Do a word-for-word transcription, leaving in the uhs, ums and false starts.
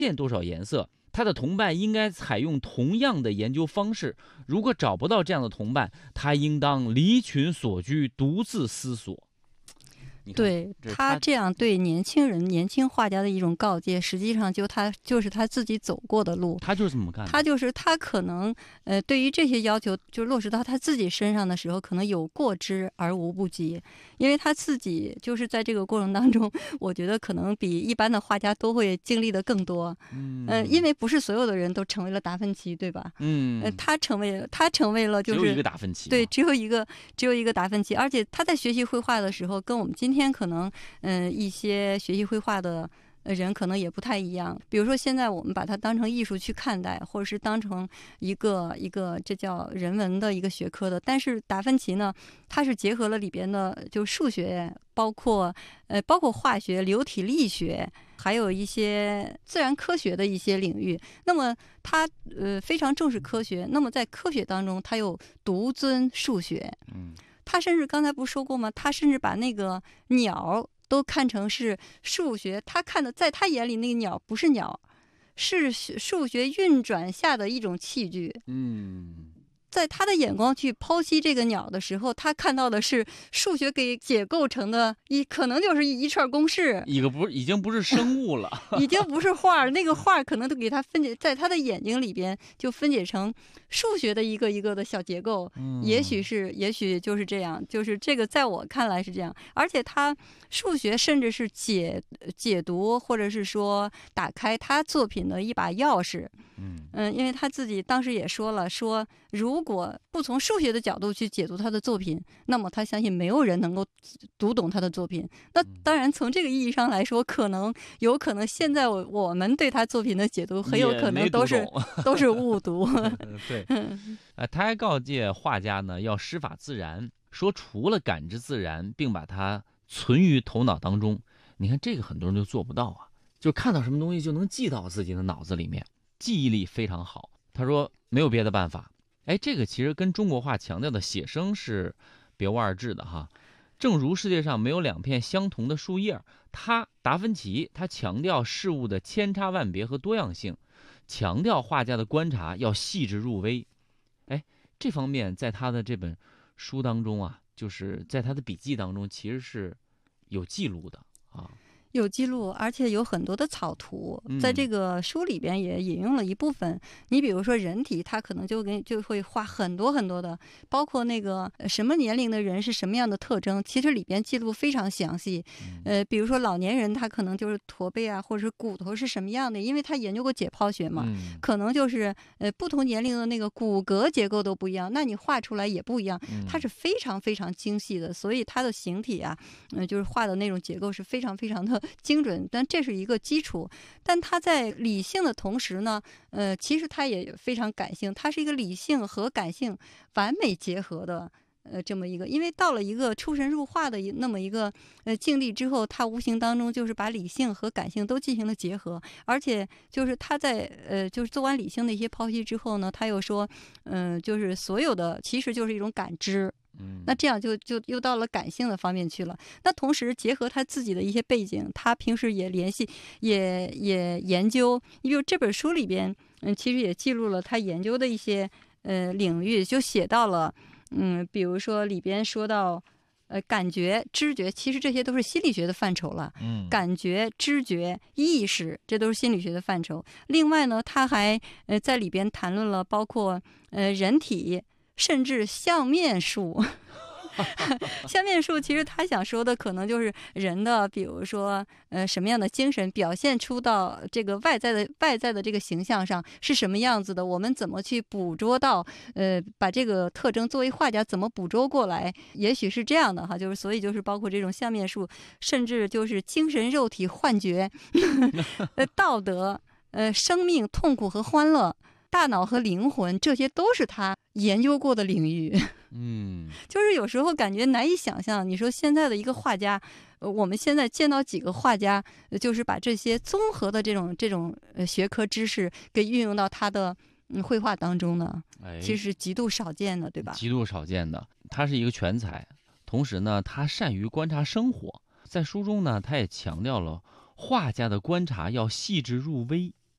现多少颜色，他的同伴应该采用同样的研究方式。如果找不到这样的同伴，他应当离群所居，独自思索。 对，他这样对年轻人、年轻画家的一种告诫，实际上就他就是他自己走过的路。 他就是这么干的。 他就是他可能呃，对于这些要求，就落实到他自己身上的时候，可能有过之而无不及，因为他自己就是在这个过程当中，我觉得可能比一般的画家都会经历的更多。嗯、呃，因为不是所有的人都成为了达芬奇，对吧？ 嗯， 呃，他成为他成为了就是只有一个达芬奇， 对，只有一个只有一个达芬奇，而且他在学习绘画的时候，跟我们今天可能嗯、呃、一些学习绘画的人可能也不太一样。比如说现在我们把它当成艺术去看待，或者是当成一个一个这叫人文的一个学科的，但是达芬奇呢，它是结合了里边的就数学，包括呃包括化学、流体力学，还有一些自然科学的一些领域。那么他呃非常重视科学，那么在科学当中，他又独尊数学。 嗯。 他甚至刚才不是说过吗？他甚至把那个鸟都看成是数学，他看的在他眼里那个鸟不是鸟，是数学运转下的一种器具。 嗯， 在他的眼光去剖析这个鸟的时候，他看到的是数学给解构成的一，可能就是一一串公式， 一个不已经不是生物了， 已经不是画，那个画可能都给他分解，在他的眼睛里边就分解成数学的一个一个的小结构。嗯、也许是，也许就是这样，就是这个在我看来是这样。而且他数学甚至是解解读，或者是说打开他作品的一把钥匙。嗯嗯，因为他自己当时也说了，说如果不从数学的角度去解读他的作品，那么他相信没有人能够读懂他的作品。那当然，从这个意义上来说，可能有可能现在我我们对他作品的解读，很有可能都是都是误读。 对，呃，他还告诫画家呢，要师法自然，说除了感知自然，并把它存于头脑当中。你看这个很多人就做不到啊，就看到什么东西就能记到自己的脑子里面。记忆力非常好，他说没有别的办法。哎，这个其实跟中国画强调的写生是别无二致的哈。正如世界上没有两片相同的树叶，他达芬奇他强调事物的千差万别和多样性，强调画家的观察要细致入微。哎，这方面在他的这本书当中啊，就是在他的笔记当中其实是有记录的啊。 有记录，而且有很多的草图，在这个书里边也引用了一部分。嗯、你比如说人体，它可能就给就会画很多很多的，包括那个什么年龄的人是什么样的特征，其实里边记录非常详细。嗯、呃，比如说老年人，他可能就是驼背啊，或者是骨头是什么样的，因为他研究过解剖学嘛，嗯、可能就是呃不同年龄的那个骨骼结构都不一样，那你画出来也不一样。它是非常非常精细的，所以它的形体啊，嗯、呃，就是画的那种结构是非常非常的精准，但这是一个基础。但他在理性的同时呢，呃，其实他也非常感性，他是一个理性和感性完美结合的。呃，这么一个，因为到了一个出神入化的那么一个呃境地之后，他无形当中就是把理性和感性都进行了结合，而且就是他在呃就是做完理性的一些剖析之后呢，他又说，嗯、呃，就是所有的其实就是一种感知。嗯，那这样就就又到了感性的方面去了。那同时结合他自己的一些背景，他平时也联系，也也研究。因为这本书里边，嗯，其实也记录了他研究的一些呃领域，就写到了。嗯，比如说里边说到，呃，感觉、知觉，其实这些都是心理学的范畴了。嗯，感觉、知觉、意识，这都是心理学的范畴。另外呢，他还呃在里边谈论了包括呃人体，甚至相面术。相面术其实他想说的可能就是人的，比如说呃什么样的精神表现出到这个外在的外在的这个形象上是什么样子的，我们怎么去捕捉到呃把这个特征作为画家怎么捕捉过来，也许是这样的哈，就是所以就是包括这种相面术，甚至就是精神肉体幻觉呃道德呃生命痛苦和欢乐，大脑和灵魂，这些都是他研究过的领域。嗯，就是有时候感觉难以想象。你说现在的一个画家，呃，我们现在见到几个画家，呃、就是把这些综合的这种这种呃学科知识给运用到他的嗯绘画当中呢？哎，其实是极度少见的，对吧？ 极度少见的。他是一个全才，同时呢，他善于观察生活。在书中呢，他也强调了画家的观察要细致入微。